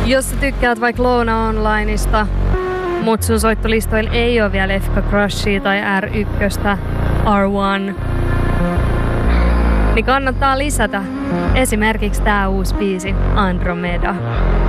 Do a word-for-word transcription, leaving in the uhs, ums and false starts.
Jos sä tykkäät vaikka Loona Onlineista, mut sun soittolistoilla ei ole vielä Efka Crushia tai R yksi, R yksi, niin kannattaa lisätä esimerkiksi tää uusi biisi Andromeda.